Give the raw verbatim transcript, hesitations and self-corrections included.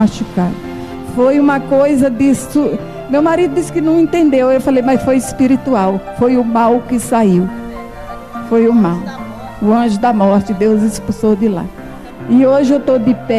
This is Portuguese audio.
machucado. Foi uma coisa disso. Meu marido disse que não entendeu. Eu falei, mas foi espiritual. Foi o mal que saiu. Foi o mal. O anjo da morte, Deus expulsou de lá. E hoje eu estou de pé.